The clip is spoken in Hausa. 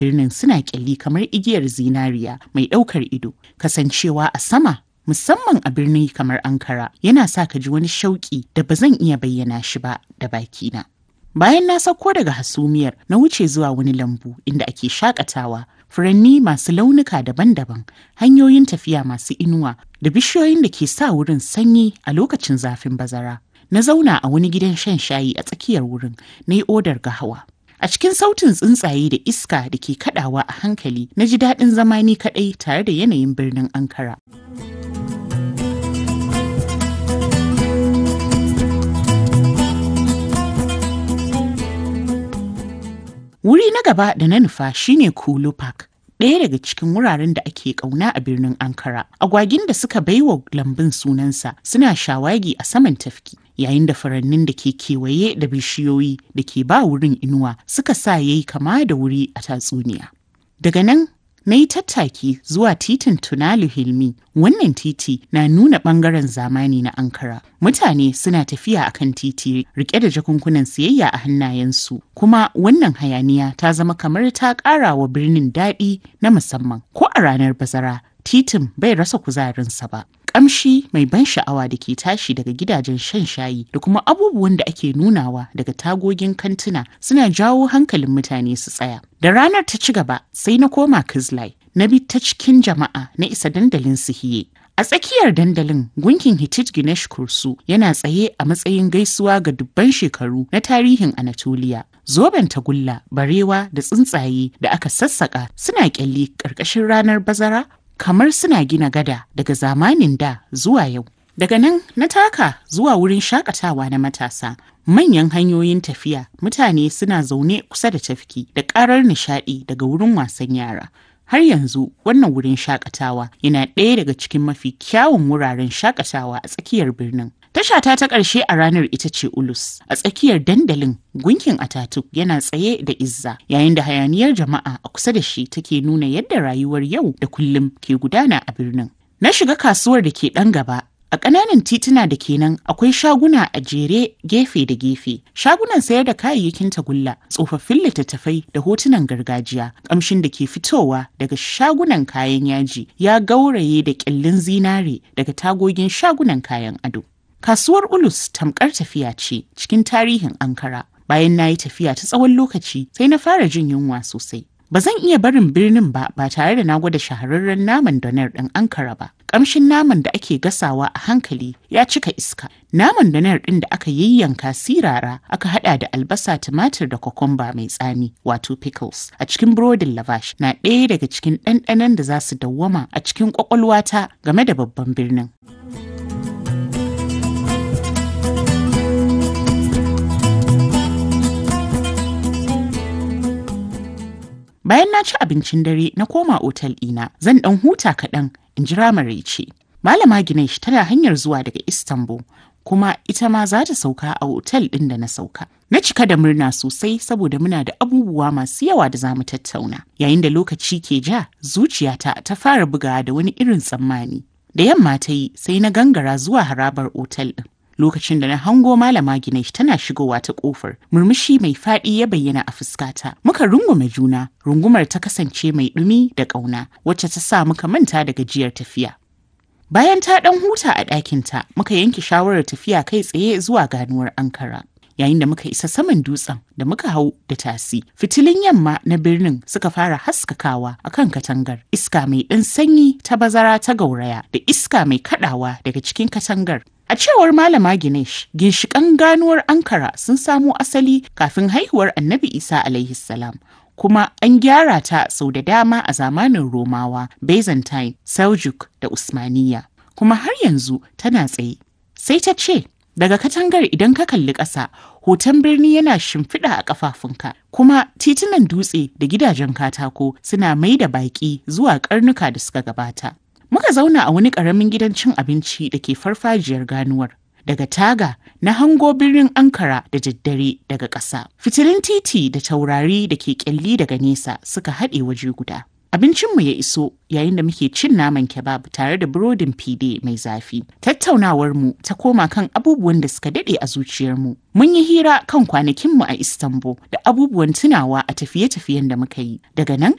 birnin suna ƙyalli kamar igiyar zinariya mai ɗaukar ido. Kasancewa a sama, musamman a birni kamar Ankara, yana sa ka ji wani shauƙi da ba zan iya bayyana shi ba da bakina. Bayan na sauko daga hasumiyar, na wuce zuwa wani lambu inda ake shakatawa, furanni masu launuka daban-daban, hanyoyin tafiya masu inuwa da bishiyoyin da ke sa wurin sanyi a lokacin zafin bazara. Na zauna a wani gidan shan shayi a tsakiyar wurin, na yi odar gahawa. A cikin sautin tsuntsaye da iska da ke kadawa a hankali, na ji daɗin zama ni kaɗai tare da yanayin birnin Ankara. Wuri na gaba da na nufa shine Kulu Park, ɗaya daga cikin wuraren da ake ƙauna a birnin Ankara. Agwagin da suka baiwa lambun sunansa suna shawagi a saman tafki, yayin da furannin da ke kewaye da bishiyoyi da ke ba wurin inuwa suka sa yayi kama da wuri a tatsuniya. Daga nan, na yi tattaki zuwa titin Tunalu Hilmi. Wannan titi na nuna ɓangaren zamani na Ankara. Mutane suna tafiya akan titi rike da jakunkunan siyayya a hannayensu, kuma wannan hayaniya ta zama kamar ta ƙara wa birnin daɗi na musamman. Ko a ranar bazara, titin bai rasa kuzarinsa ba. Ƙamshi mai ban sha'awa da ke tashi daga gidajen shan shayi da kuma abubuwan da ake nunawa daga tagogin kantuna suna jawo hankalin mutane su tsaya. Da ranar ta ci gaba, sai na koma Kızılay, na bi ta cikin jama'a na isa dandalin Sihiye. A tsakiyar dandalin, gunkin Hitit Güneş Kursu yana tsaye a matsayin gaisuwa ga dubban shekaru na tarihin Anatoliya. Zoben tagulla, barewa da tsuntsaye da aka sassaka suna kyalli ƙarƙashin ranar bazara kamar suna gina gada daga zamanin da zuwa yau. Daga nan na taka zuwa wurin shakatawa na matasa. Manyan hanyoyin tafiya, mutane suna zaune kusa da tafki da ƙarar nishaɗi daga wurin wasan yara. Har yanzu wannan wurin shakatawa yana ɗaya daga cikin mafi kyawun wuraren shakatawa a tsakiyar birnin. Tashata ta ƙarshe a ranar ita ce Ulus. A tsakiyar dandalin, gunkin Ataturk yana tsaye da izza, yayin da hayaniyar jama'a a kusa da shi take nuna yadda rayuwar yau da kullum ke gudana a birnin. Na shiga kasuwar da ke ɗan gaba. A ƙananan tituna da ke nan akwai shaguna a jere gefe da gefe. Shagunan sayar da kayayyakin tagulla, tsofaffin littattafai da hotunan gargajiya. Ƙamshin da ke fitowa daga shagunan kayan yaji ya gauraye da ƙyallin zinare daga tagogin shagunan kayan ado. Kasuwar Ulus tamkar tafiya ce cikin tarihin Ankara. Bayan na yi tafiya ta tsawon lokaci, sai na fara jin yunwa sosai. Ba zan iya barin birnin ba tare da na gwada shahararren naman donar ɗin Ankara ba. Ƙamshin naman da ake gasawa a hankali ya cika iska. Naman donar ɗin da aka yayyanka sirara aka haɗa da albasa, tumatir da kokomba mai tsami wato pickles a cikin burodin lavash na ɗaya daga cikin ɗanɗanon da za su dawwama a cikin ƙwaƙwalwata game da babban birnin. Bayan na ci abincin dare na koma otal ɗina, zan ɗan huta kaɗan in jira maraice. Malama Güneş tana hanyar zuwa daga Istanbul, kuma ita ma za ta sauka a otal ɗin da na sauka. Na cika da murna sosai saboda muna da abubuwa masu yawa da za mu tattauna. Yayin da lokaci ke ja, zuciyata ta fara bugawa da wani irin tsammani. Da yamma ta yi sai na gangara zuwa harabar otal ɗin. Lokacin da na hango Malama Güneş tana shigowa ta kofar, murmushi mai faɗi ya bayyana a fuskata. Muka rungume juna, rungumar ta kasance mai ɗumi da ƙauna, wacce ta sa muka manta da gajiyar tafiya. Bayan ta ɗan huta a ɗakinta, muka yanke shawarar tafiya kai tsaye zuwa ganuwar Ankara. Yayin da muka isa saman dutsen da muka hau da tasi, fitilun yamma na birnin suka fara haskakawa a kan katangar. Iska mai ɗan sanyi ta bazara ta gauraya da iska mai kaɗawa daga cikin katangar. A cewar Malama Güneş, ginshiƙan ganuwar Ankara sun samo asali kafin haihuwar Annabi Isa alaihi salam, kuma an gyara ta sau da dama a zamanin Romawa, Byzantine, Seljuk da Usmaniya, kuma har yanzu tana tsaye. Sai ta ce, daga katangar idan ka kalli ƙasa, hoton birni yana shimfiɗa a ƙafafunka, kuma titunan dutse da gidajen katako suna mai da baƙi zuwa ƙarnuka da suka gabata. Muka zauna a wani ƙaramin gidan cin abinci da ke farfajiyar ganuwar. Daga taga na hango birnin Ankara da daddare daga ƙasa. Fitilun titi da taurari da ke ƙyalli daga nesa suka haɗe waje guda. Abincinmu ya iso yayin da muke cin naman kebab tare da burodin fide mai zafi. Tattaunawarmu ta koma kan abubuwan da suka daɗe a zuciyarmu. Mun yi hira kan kwanakinmu a Istanbul da abubuwan tunawa a tafiye-tafiyen da muka yi. Daga nan